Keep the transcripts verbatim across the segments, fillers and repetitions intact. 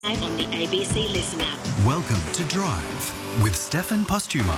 On the A B C Listen app. Welcome to Drive with Stefan Postuma.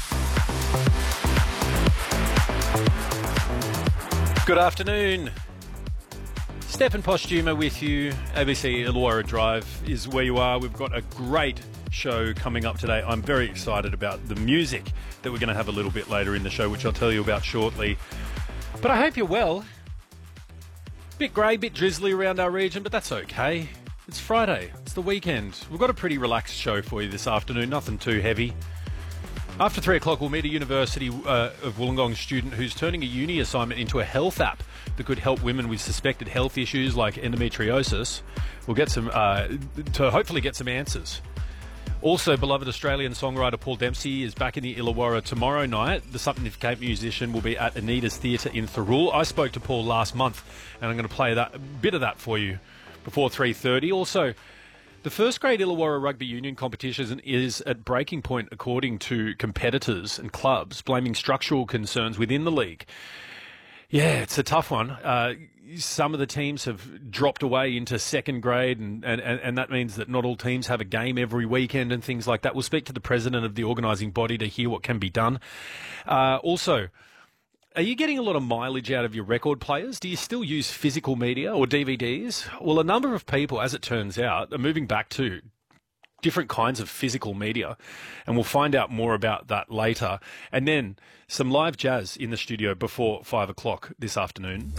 Good afternoon. Stefan Postuma with you. A B C Illawarra Drive is where you are. We've got a great show coming up today. I'm very excited about the music that we're going to have a little bit later in the show, which I'll tell you about shortly. But I hope you're well. Bit grey, bit drizzly around our region, but that's okay. It's Friday. It's the weekend. We've got a pretty relaxed show for you this afternoon. Nothing too heavy. After three o'clock, we'll meet a University uh, of Wollongong student who's turning a uni assignment into a health app that could help women with suspected health issues like endometriosis. We'll get some, uh, to hopefully get some answers. Also, beloved Australian songwriter Paul Dempsey is back in the Illawarra tomorrow night. The Something to Cape musician will be at Anita's Theatre in Thirroul. I spoke to Paul last month, and I'm going to play that a bit of that for you before three thirty. Also, the first grade Illawarra Rugby Union competition is at breaking point according to competitors and clubs, blaming structural concerns within the league. Yeah, it's a tough one. Uh, some of the teams have dropped away into second grade, and, and, and that means that not all teams have a game every weekend and things like that. We'll speak to the president of the organising body to hear what can be done. Uh, also, are you getting a lot of mileage out of your record players? Do you still use physical media or D V Ds? Well, a number of people, as it turns out, are moving back to different kinds of physical media, and we'll find out more about that later. And then some live jazz in the studio before five o'clock this afternoon.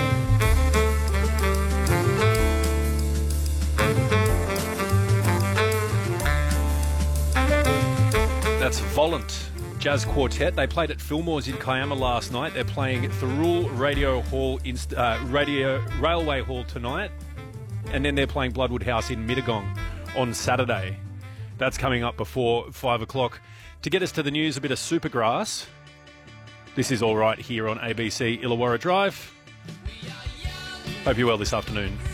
That's Volant Jazz Quartet. They played at Fillmore's in Kiama last night. They're playing at Thirroul Radio Hall, Inst- uh, Radio Railway Hall tonight, and then they're playing Bloodwood House in Mittagong on Saturday. That's coming up before five o'clock. To get us to the news, a bit of Supergrass. This is All Right here on A B C Illawarra Drive. Hope you're well this afternoon.